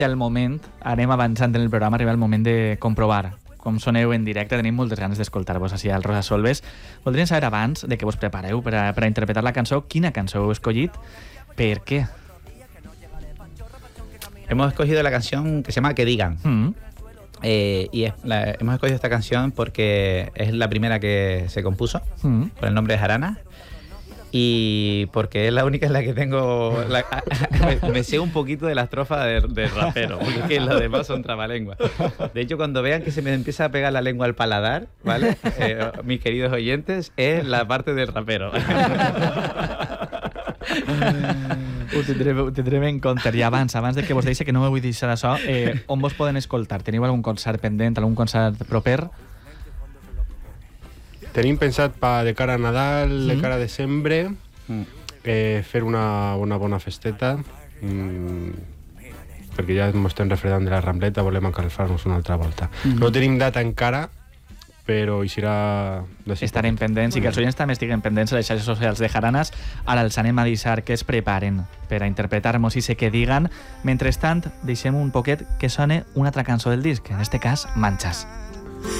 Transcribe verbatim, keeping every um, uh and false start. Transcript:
el moment, anem avançant en el programa, arriba el moment de comprovar com soneu en directe. Tenim moltes ganes d'escoltar-vos així al Rosa Solves. Voldríem saber abans de que vos prepareu per a, per a interpretar la cançó, quina cançó heu escollit, per què? Hemos escogido la canción que se llama Que Digan. Mm. Eh, y es la, hemos escogido esta canción porque es la primera que se compuso, Mm. con el nombre de Jarana. Y porque es la única en la que tengo... La, me, me sé un poquito de la estrofa de, de rapero, porque es que los demás son trabalenguas. De hecho, cuando vean que se me empieza a pegar la lengua al paladar, ¿vale? Eh, mis queridos oyentes, es la parte del rapero. Ho tindrem, ho tindrem en compte. I abans, abans de que vos deixi, que no me vull deixar això, eh, on vos poden escoltar? Teniu algun concert pendent, algun concert proper? Tenim pensat pa de cara a Nadal, mm. de cara a desembre, Mm. eh, fer una, una bona festeta, mm, perquè ja ens estem refredant de la Rambleta, volem encalfar-nos una altra volta. Mm. No tenim data encara, però hi serà... Estarem pendents i que els oients també estiguen pendents a les xarxes socials de Jaranas. Ara els anem a deixar que es preparen per a interpretar-nos i sé que diguen. Mentrestant, deixem un poquet que sone una altra cançó del disc, en este cas, Manchas.